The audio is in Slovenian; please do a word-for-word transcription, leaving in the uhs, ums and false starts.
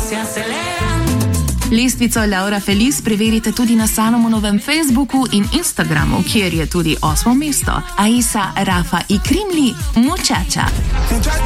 Lestvico Laura Feliz preverite tudi na Salomonovem Facebooku in Instagramu, kjer je tudi osmo mesto. Aisa Rafa i Krimli, muchacha.